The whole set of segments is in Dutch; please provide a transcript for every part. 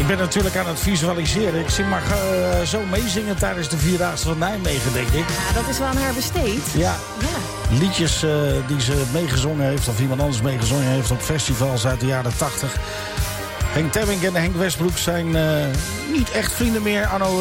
Ik ben natuurlijk aan het visualiseren. Ik mag zo meezingen tijdens de Vierdaagse van Nijmegen, denk ik. Ja, dat is wel aan haar besteed. Ja. Liedjes die ze meegezongen heeft, of iemand anders meegezongen heeft op festivals uit de jaren 80. Henk Temmink en Henk Westbroek zijn niet echt vrienden meer anno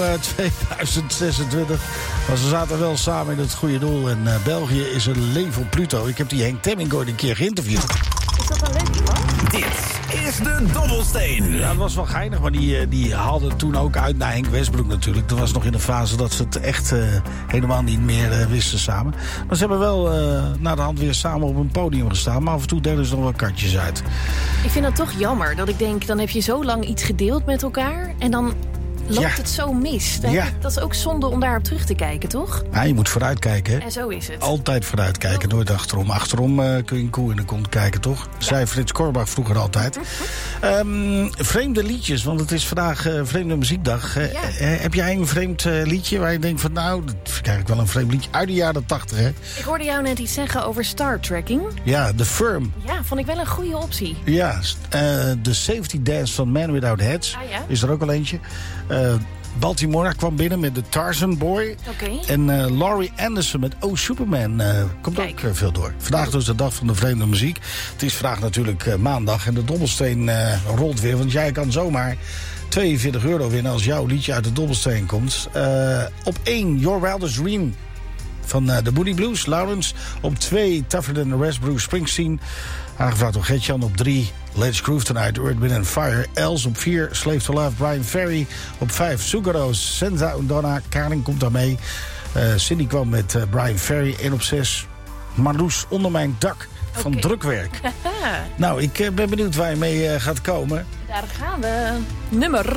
2026. Maar ze zaten wel samen in het goede doel. En België is een level Pluto. Ik heb die Henk Temmink ooit een keer geïnterviewd. Is dat een leuk iemand? Dit is de Dobbelsteen. Ja, dat was wel geinig, maar die haalde toen ook uit naar Henk Westbroek natuurlijk. Dat was nog in de fase dat ze het echt helemaal niet meer wisten samen. Maar ze hebben wel na de hand weer samen op een podium gestaan. Maar af en toe delen ze nog wel katjes uit. Ik vind dat toch jammer. Dat ik denk, dan heb je zo lang iets gedeeld met elkaar. En dan loopt het zo mis. Dat is ook zonde om daarop terug te kijken, toch? Ja, je moet vooruitkijken. En zo is het. Altijd vooruitkijken, nooit achterom. Achterom kun je een koe in de kont kijken, toch? Zei Frits Korbach vroeger altijd. Vreemde liedjes, want het is vandaag Vreemde Muziekdag. Heb jij een vreemd liedje waar je denkt van... nou, dat vind ik eigenlijk wel een vreemd liedje uit de jaren 80, hè? Ik hoorde jou net iets zeggen over Star Trekking. Ja, The Firm. Ja, vond ik wel een goede optie. Ja, de Safety Dance van Man Without Heads is er ook al eentje. Baltimore kwam binnen met de Tarzan Boy. Okay. En Laurie Anderson met Oh Superman komt ook veel door. Vandaag dus de dag van de vreemde muziek. Het is vandaag natuurlijk maandag en de Dobbelsteen rolt weer. Want jij kan zomaar €42 winnen als jouw liedje uit de Dobbelsteen komt. Op 1 Your Wildest Dream van de Moody Blues, Lawrence. Op 2 Tougher Than the Rest, Bruce Springsteen. Aangevraagd door Gertjan. Op 3 Let's Groove Tonight, Earth, Wind & Fire. Els op 4, Slave to Love, Brian Ferry. Op 5, Sugaros, Senza en Donna. Karin komt daarmee. Cindy kwam met Brian Ferry. En op 6, Marloes, Onder Mijn Dak van Drukwerk. Nou, ik ben benieuwd waar je mee gaat komen. Daar gaan we. Nummer.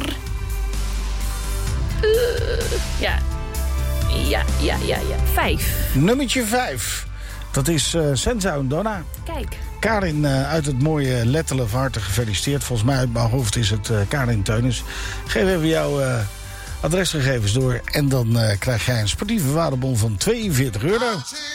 Ja. 5. Nummertje 5. Dat is Senza en Donna. Kijk. Karin uit het mooie Lettelen van harte gefeliciteerd. Volgens mij uit mijn hoofd is het Karin Teunis. Geef even jouw adresgegevens door. En dan krijg jij een sportieve waardebon van €42.